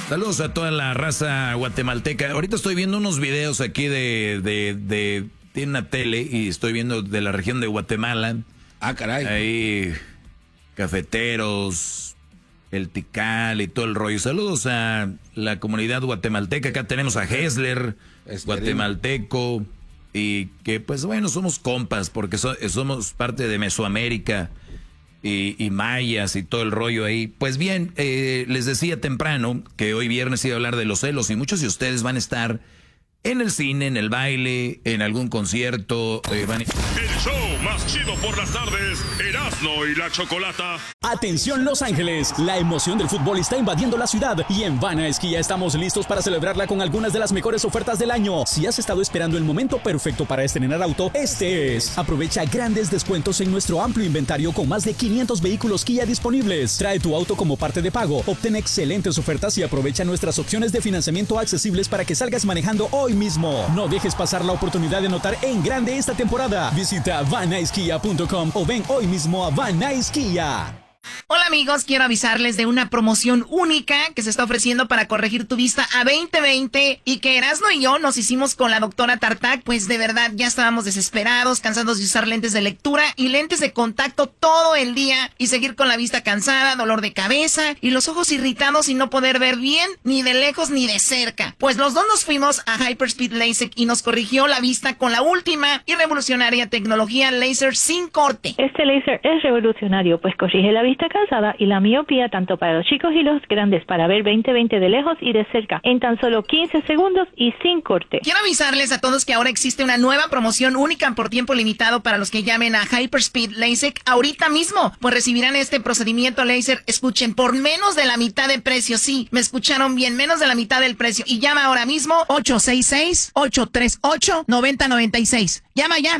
Saludos a toda la raza guatemalteca. Ahorita estoy viendo unos videos aquí de tiene una tele y estoy viendo de la región de Guatemala. Ah, caray. Ahí, cafeteros, el Tikal y todo el rollo. Saludos a la comunidad guatemalteca. Acá tenemos a Hessler, guatemalteco. Y que, pues bueno, somos compas porque somos parte de Mesoamérica y mayas y todo el rollo ahí. Pues bien, les decía temprano que hoy viernes iba a hablar de los celos y muchos de ustedes van a estar en el cine, en el baile, en algún concierto. El show más chido por las tardes, Erasmo y la Chocolata. Atención Los Ángeles, la emoción del fútbol está invadiendo la ciudad y en Vana Esquía estamos listos para celebrarla con algunas de las mejores ofertas del año. Si has estado esperando el momento perfecto para estrenar auto, este es. Aprovecha grandes descuentos en nuestro amplio inventario con más de 500 vehículos Kia disponibles. Trae tu auto como parte de pago, obtén excelentes ofertas y aprovecha nuestras opciones de financiamiento accesibles para que salgas manejando hoy mismo. No dejes pasar la oportunidad de anotar en grande esta temporada. Visita vanaiskia.com o ven hoy mismo a Vanaiskia. Hola amigos, quiero avisarles de una promoción única que se está ofreciendo para corregir tu vista a 20/20 y que Erasmo y yo nos hicimos con la doctora Tartak, pues de verdad ya estábamos desesperados, cansados de usar lentes de lectura y lentes de contacto todo el día y seguir con la vista cansada, dolor de cabeza y los ojos irritados y no poder ver bien ni de lejos ni de cerca. Pues los dos nos fuimos a Hyperspeed LASIK y nos corrigió la vista con la última y revolucionaria tecnología láser sin corte. Este láser es revolucionario, pues corrige la vista cansada y la miopía tanto para los chicos y los grandes para ver 20/20 de lejos y de cerca en tan solo 15 segundos y sin corte. Quiero avisarles a todos que ahora existe una nueva promoción única por tiempo limitado para los que llamen a Hyperspeed LASIK ahorita mismo, pues recibirán este procedimiento láser, escuchen, por menos de la mitad de precio. Sí, me escucharon bien, menos de la mitad del precio. Y llama ahora mismo 866-838-9096. Llama ya,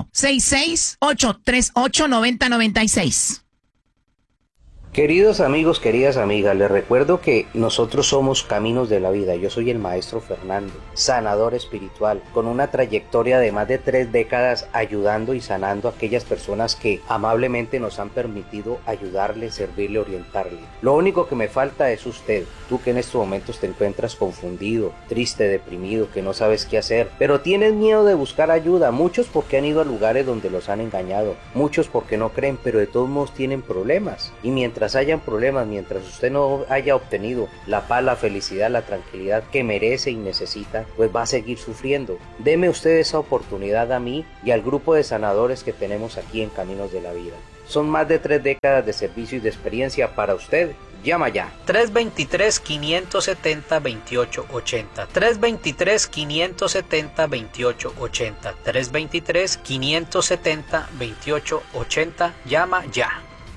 866-838-9096. Queridos amigos, queridas amigas, les recuerdo que nosotros somos Caminos de la Vida. Yo soy el maestro Fernando, sanador espiritual, con una trayectoria de más de 3 décadas ayudando y sanando a aquellas personas que amablemente nos han permitido ayudarle, servirle, orientarle. Lo único que me falta es usted, tú que en estos momentos te encuentras confundido, triste, deprimido, que no sabes qué hacer, pero tienes miedo de buscar ayuda, muchos porque han ido a lugares donde los han engañado, muchos porque no creen, pero de todos modos tienen problemas, y mientras hayan problemas, mientras usted no haya obtenido la paz, la felicidad, la tranquilidad que merece y necesita, pues va a seguir sufriendo. Deme usted esa oportunidad a mí y al grupo de sanadores que tenemos aquí en Caminos de la Vida. Son más de 3 décadas de servicio y de experiencia para usted. Llama ya. 323-570-2880. 323-570-2880. 323-570-2880. Llama ya.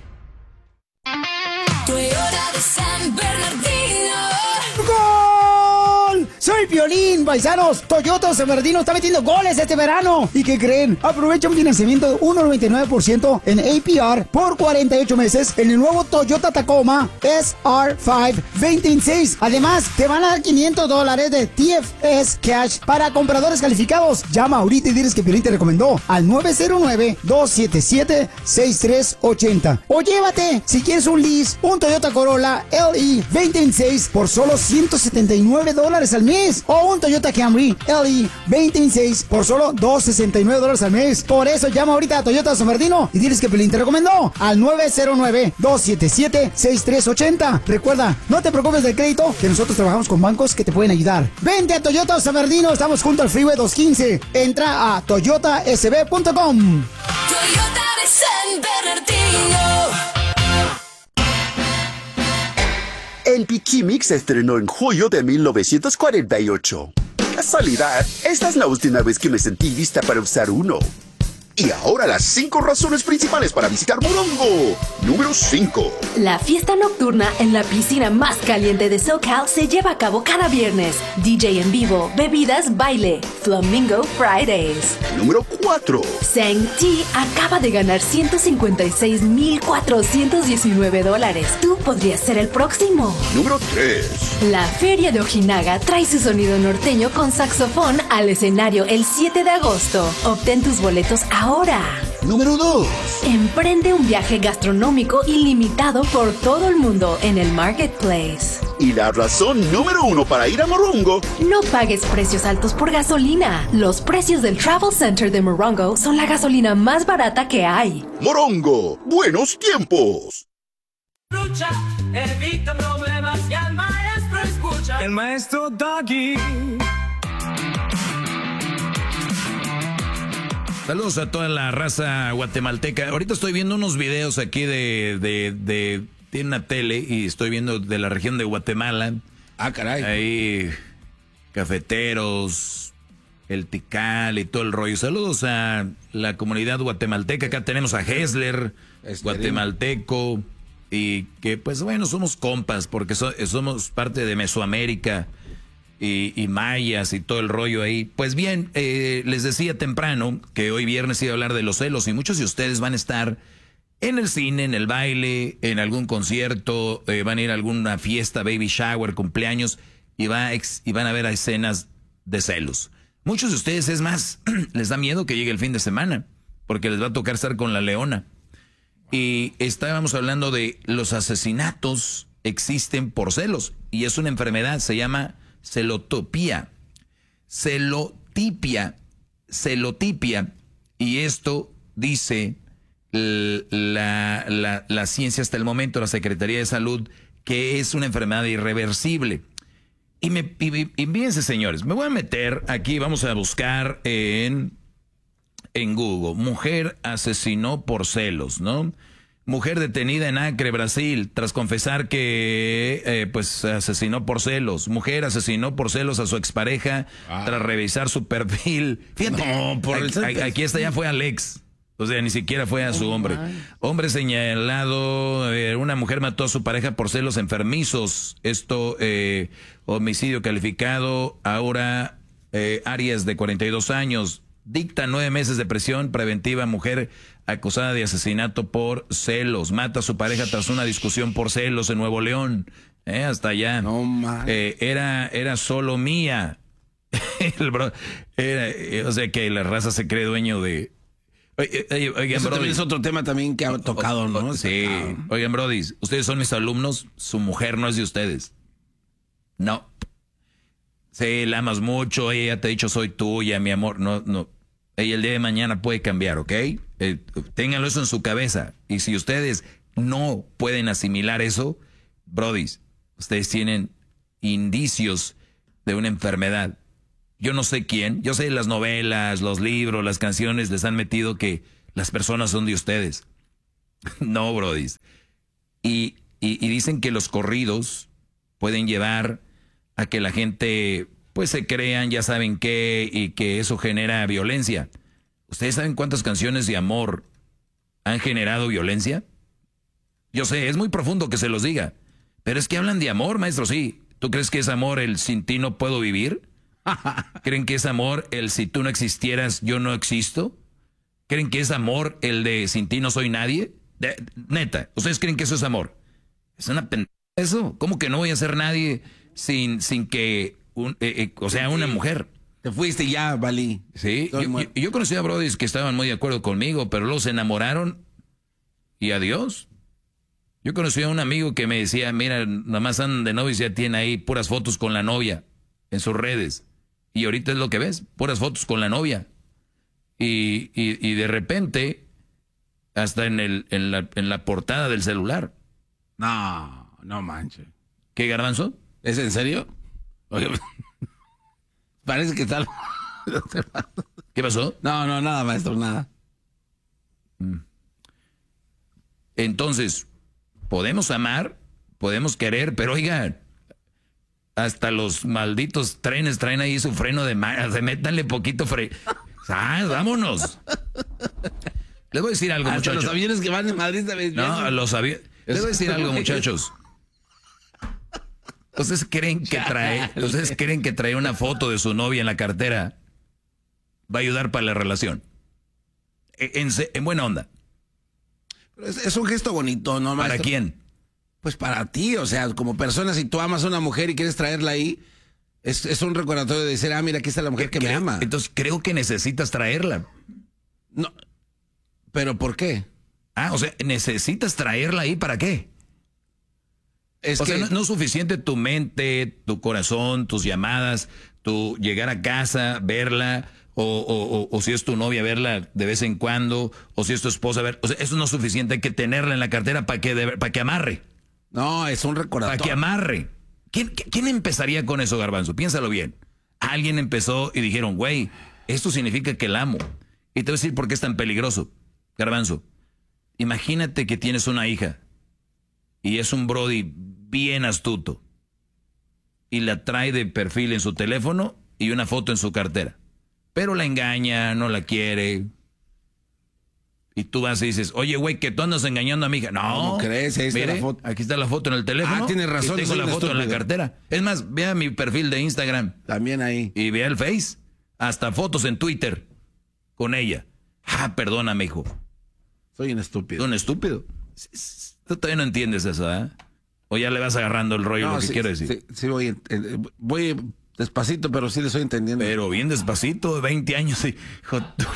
Toyota de San Bernardino. ¡Gol! Soy Piolín, paisanos. Toyota San Bernardino está metiendo goles este verano. ¿Y qué creen? Aprovecha un financiamiento de 1.99% en APR por 48 meses en el nuevo Toyota Tacoma SR5 2026. Además, te van a dar $500 de TFS Cash para compradores calificados. Llama ahorita y diles que Piolín te recomendó al 909-277-6380. O llévate, si quieres un lease, un Toyota Corolla LE 2026 por solo $179 al mes. O un Toyota Camry LE 2026 por solo $269 al mes. Por eso llama ahorita a Toyota San Bernardino y diles que Pelín te recomendó al 909-277-6380. Recuerda, no te preocupes del crédito, que nosotros trabajamos con bancos que te pueden ayudar. Vente a Toyota San Bernardino, estamos junto al Freeway 215. Entra a toyotasb.com. Toyota de San Bernardino. El Pikimix se estrenó en julio de 1948. Casualidad, esta es la última vez que me sentí lista para usar uno. Y ahora las 5 razones principales para visitar Morongo. Número 5. La fiesta nocturna en la piscina más caliente de SoCal se lleva a cabo cada viernes. DJ en vivo, bebidas, baile. Flamingo Fridays. Número 4. Sang-Ti acaba de ganar $156,419. Tú podrías ser el próximo. Número 3. La Feria de Ojinaga trae su sonido norteño con saxofón al escenario el 7 de agosto. Obtén tus boletos ahora. número 2. Emprende un viaje gastronómico ilimitado por todo el mundo en el Marketplace. Y la razón número 1 para ir a Morongo. No pagues precios altos por gasolina. Los precios del Travel Center de Morongo son la gasolina más barata que hay. Morongo, buenos tiempos. Lucha, evita problemas y al maestro escucha. El maestro Doggy. Saludos a toda la raza guatemalteca. Ahorita estoy viendo unos videos aquí de una tele y estoy viendo de la región de Guatemala. Ah, caray. Ahí cafeteros, el Tikal y todo el rollo. Saludos a la comunidad guatemalteca. Acá tenemos a Hessler, guatemalteco. Y que pues bueno, somos compas porque somos parte de Mesoamérica. Y mayas y todo el rollo ahí. Pues bien, les decía temprano que hoy viernes iba a hablar de los celos y muchos de ustedes van a estar en el cine, en el baile, en algún concierto, van a ir a alguna fiesta, baby shower, cumpleaños y van a ver escenas de celos. Muchos de ustedes, es más, les da miedo que llegue el fin de semana porque les va a tocar estar con la leona. Y estábamos hablando de los asesinatos existen por celos y es una enfermedad, se llama celotipia, y esto dice la ciencia hasta el momento, la Secretaría de Salud, que es una enfermedad irreversible. Y fíjense, señores, me voy a meter aquí, vamos a buscar en Google, mujer asesinó por celos, ¿no? Mujer detenida en Acre, Brasil, tras confesar que pues asesinó por celos. Mujer asesinó por celos a su expareja tras revisar su perfil. Fíjate, aquí ya fue Alex. O sea, ni siquiera fue a su hombre. Hombre señalado, una mujer mató a su pareja por celos enfermizos. Esto, homicidio calificado. Ahora, Arias, de 42 años. Dicta 9 meses de prisión preventiva. Mujer acusada de asesinato por celos. Mata a su pareja tras una discusión por celos en Nuevo León. Hasta allá. No, era solo mía. O sea que la raza se cree dueño de... Oigan, Brody, es otro tema también que ha tocado, ¿no? Sí. Oigan, Brody, ustedes son mis alumnos. Su mujer no es de ustedes. No. Sí, la amas mucho. Ella te ha dicho soy tuya, mi amor. No. Ella el día de mañana puede cambiar, ¿ok? Ténganlo eso en su cabeza. Y si ustedes no pueden asimilar eso, brodis, ustedes tienen indicios de una enfermedad. Yo no sé quién, yo sé las novelas, los libros, las canciones les han metido que las personas son de ustedes. No, brodis. Y dicen que los corridos pueden llevar a que la gente pues se crean, ya saben qué, y que eso genera violencia. ¿Ustedes saben cuántas canciones de amor han generado violencia? Yo sé, es muy profundo que se los diga, pero es que hablan de amor, maestro, sí. ¿Tú crees que es amor el sin ti no puedo vivir? ¿Creen que es amor el si tú no existieras yo no existo? ¿Creen que es amor el de sin ti no soy nadie? Neta, ¿ustedes creen que eso es amor? Es una pendeja eso. ¿Cómo que no voy a ser nadie sin que una mujer? Te fuiste ya, valí. Sí, yo conocí a brodis que estaban muy de acuerdo conmigo, pero luego se enamoraron y adiós. Yo conocí a un amigo que me decía, mira, nada más andan de novios y ya tiene ahí puras fotos con la novia en sus redes. Y ahorita es lo que ves, puras fotos con la novia. Y de repente, hasta en la portada del celular. No manches. ¿Qué, Garbanzo? ¿Es en serio? Oye, parece que está... ¿Qué pasó? No, nada, maestro, nada. Entonces, podemos amar, podemos querer, pero oigan, hasta los malditos trenes traen ahí su freno de mano, métanle poquito vámonos. Les voy a decir algo, muchachos. Los aviones que van de Madrid también. No, los aviones. Les voy a decir algo, muchachos. ¿Ustedes creen que traer una foto de su novia en la cartera va a ayudar para la relación? En buena onda. Es un gesto bonito, ¿no, maestro? ¿Para quién? Pues para ti, o sea, como persona, si tú amas a una mujer y quieres traerla ahí, es un recordatorio de decir, mira, aquí está la mujer que me ama. Entonces creo que necesitas traerla. No. ¿Pero por qué? O sea, ¿necesitas traerla ahí para qué? Es sea, no es suficiente tu mente, tu corazón, tus llamadas, tu llegar a casa, verla, o si es tu novia, verla de vez en cuando, o si es tu esposa, ver. O sea, eso no es suficiente, hay que tenerla en la cartera para que amarre. No, es un recordatorio. Para que amarre. ¿Quién empezaría con eso, Garbanzo? Piénsalo bien. Alguien empezó y dijeron, güey, esto significa que la amo. Y te voy a decir por qué es tan peligroso, Garbanzo. Imagínate que tienes una hija y es un brody bien astuto y la trae de perfil en su teléfono y una foto en su cartera, pero la engaña, no la quiere, y tú vas y dices, oye, güey, que tú andas engañando a mi hija. No, ¿cómo crees? Ahí está la foto. Aquí está la foto en el teléfono. Tienes razón. Y tengo la foto en la cartera. Es más, vea mi perfil de Instagram. También ahí. Y vea el Face. Hasta fotos en Twitter con ella. Perdóname, hijo. Soy un estúpido. Un estúpido. Tú todavía no entiendes eso, ¿eh? O ya le vas agarrando el rollo, lo que quiero decir. Sí, voy despacito, pero sí le estoy entendiendo. Pero bien despacito, 20 años. Hijo,